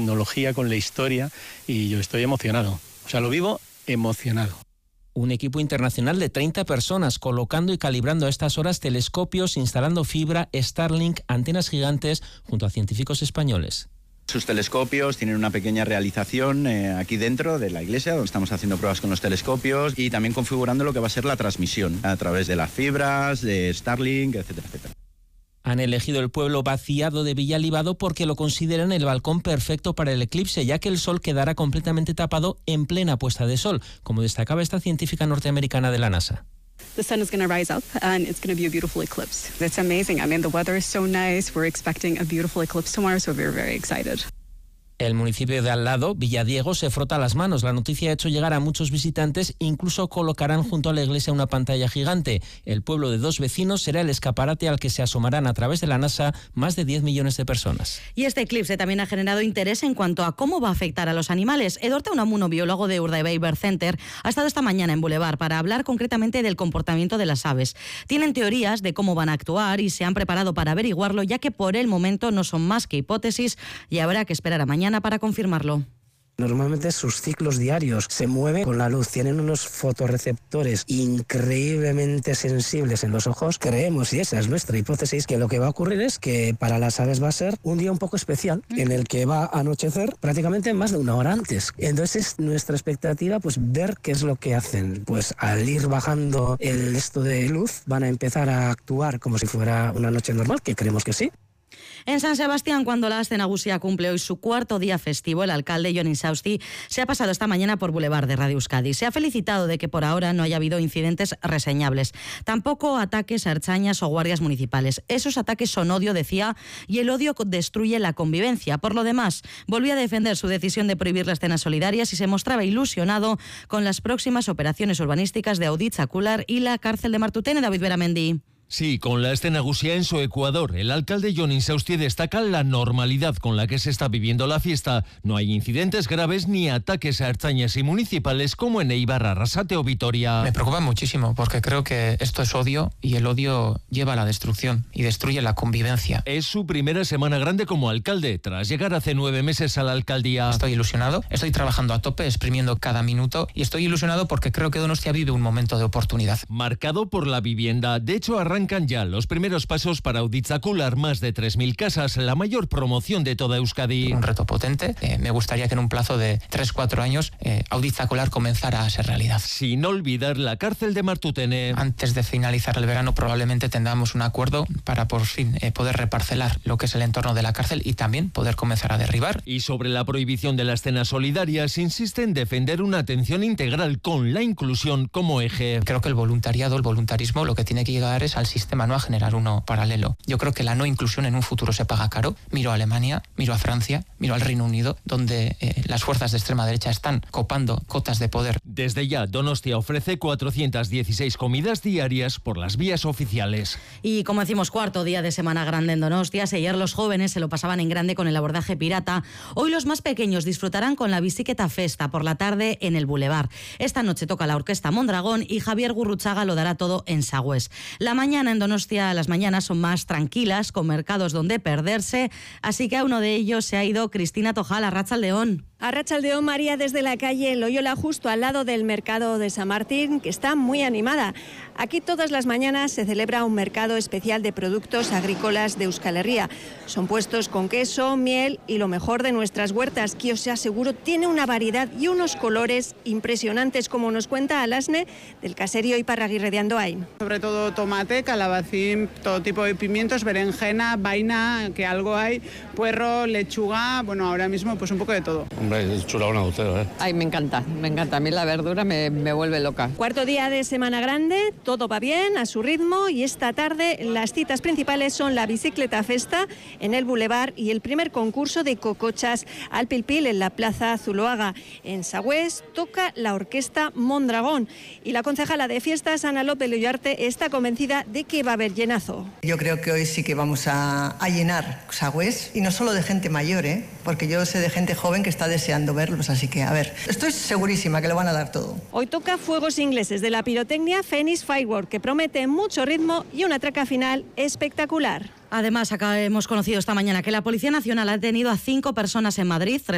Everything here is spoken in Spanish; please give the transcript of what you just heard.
tecnología, con la historia, y yo estoy emocionado. O sea, lo vivo emocionado. Un equipo internacional de 30 personas colocando y calibrando a estas horas telescopios, instalando fibra, Starlink, antenas gigantes, junto a científicos españoles. Sus telescopios tienen una pequeña realización aquí dentro de la iglesia, donde estamos haciendo pruebas con los telescopios y también configurando lo que va a ser la transmisión a través de las fibras, de Starlink, etcétera, etcétera. Han elegido el pueblo vaciado de Villalibado porque lo consideran el balcón perfecto para el eclipse, ya que el sol quedará completamente tapado en plena puesta de sol, como destacaba esta científica norteamericana de la NASA. The sun is going to rise up and it's going to be a beautiful eclipse. It's amazing. I mean, the weather is so nice. We're expecting a beautiful eclipse tomorrow, so we're very excited. El municipio de al lado, Villadiego, se frota las manos. La noticia ha hecho llegar a muchos visitantes, incluso colocarán junto a la iglesia una pantalla gigante. El pueblo de dos vecinos será el escaparate al que se asomarán a través de la NASA más de 10 millones de personas. Y este eclipse también ha generado interés en cuanto a cómo va a afectar a los animales. Eduardo Unamuno, biólogo de Urdaibai Bird Center, ha estado esta mañana en Boulevard para hablar concretamente del comportamiento de las aves. Tienen teorías de cómo van a actuar y se han preparado para averiguarlo, ya que por el momento no son más que hipótesis y habrá que esperar a mañana para confirmarlo. Normalmente sus ciclos diarios se mueven con la luz, tienen unos fotorreceptores increíblemente sensibles en los ojos. Creemos, y esa es nuestra hipótesis, que lo que va a ocurrir es que para las aves va a ser un día un poco especial, en el que va a anochecer prácticamente más de una hora antes. Entonces es nuestra expectativa pues ver qué es lo que hacen. Pues al ir bajando el esto de luz van a empezar a actuar como si fuera una noche normal, que creemos que sí. En San Sebastián, cuando la Aste Nagusia cumple hoy su cuarto día festivo, el alcalde Jon Insausti se ha pasado esta mañana por Boulevard de Radio Euskadi. Se ha felicitado de que por ahora no haya habido incidentes reseñables, tampoco ataques a ertzainas o guardias municipales. Esos ataques son odio, decía, y el odio destruye la convivencia. Por lo demás, volvió a defender su decisión de prohibir las cenas solidarias y se mostraba ilusionado con las próximas operaciones urbanísticas de Auditz Acular y la cárcel de Martutene. David Beramendi. Sí, con la Aste Nagusia en su Ecuador, el alcalde Jon Insausti destaca la normalidad con la que se está viviendo la fiesta. No hay incidentes graves ni ataques a ertzainas y municipales como en Eibar, Arrasate o Vitoria. Me preocupa muchísimo porque creo que esto es odio y el odio lleva a la destrucción y destruye la convivencia. Es su primera semana grande como alcalde, tras llegar hace 9 meses a la alcaldía. Estoy ilusionado, estoy trabajando a tope, exprimiendo cada minuto y estoy ilusionado porque creo que Donostia vive un momento de oportunidad. Marcado por la vivienda, de hecho arrancan ya los primeros pasos para Auditz Acular, más de 3.000 casas, la mayor promoción de toda Euskadi. Un reto potente, me gustaría que en un plazo de 3-4 años Auditz Acular comenzara a ser realidad. Sin olvidar la cárcel de Martutene. Antes de finalizar el verano probablemente tengamos un acuerdo para por fin poder reparcelar lo que es el entorno de la cárcel y también poder comenzar a derribar. Y sobre la prohibición de las cenas solidarias, insiste en defender una atención integral con la inclusión como eje. Creo que el voluntariado, el voluntarismo, lo que tiene que llegar es al sistema, no a generar uno paralelo. Yo creo que la no inclusión en un futuro se paga caro. Miro a Alemania, miro a Francia, miro al Reino Unido, donde las fuerzas de extrema derecha están copando cotas de poder. Desde ya, Donostia ofrece 416 comidas diarias por las vías oficiales. Y como decimos, cuarto día de Semana Grande en Donostia. Ayer los jóvenes se lo pasaban en grande con el abordaje pirata. Hoy los más pequeños disfrutarán con la Bicicleta Festa por la tarde en el Boulevard. Esta noche toca la Orquesta Mondragón y Javier Gurruchaga lo dará todo en Sagüés. La mañana en Donostia, las mañanas son más tranquilas, con mercados donde perderse, así que a uno de ellos se ha ido Cristina Tojal. Arratsaldeón. Arratsaldeón, María, desde la calle Loyola, justo al lado del mercado de San Martín, que está muy animada. Aquí todas las mañanas se celebra un mercado especial de productos agrícolas de Euskal Herria. Son puestos con queso, miel y lo mejor de nuestras huertas, que os aseguro tiene una variedad y unos colores impresionantes, como nos cuenta Alasne del caserío Iparraguirre de Andoain. Sobre todo tomate, calabacín, todo tipo de pimientos, berenjena, vaina, que algo hay, puerro, lechuga, bueno, ahora mismo pues un poco de todo. Hombre, es chula una docena, ¿eh? Ay, me encanta. A mí la verdura me vuelve loca. Cuarto día de Semana Grande, todo va bien, a su ritmo, y esta tarde las citas principales son la Bicicleta Festa en el Boulevard y el primer concurso de cocochas al Pilpil en la Plaza Zuloaga. En Sagüés toca la Orquesta Mondragón y la concejala de fiestas, Ana López Loyarte, está convencida de que va a haber llenazo. Yo creo que hoy sí que vamos a llenar Sagüés, y no solo de gente mayor, porque yo sé de gente joven que está deseando verlos, así que a ver, estoy segurísima que lo van a dar todo. Hoy toca fuegos ingleses de la pirotecnia Phoenix Firework, que promete mucho ritmo y una traca final espectacular. Además, acá hemos conocido esta mañana que la Policía Nacional ha detenido a 5 personas en Madrid,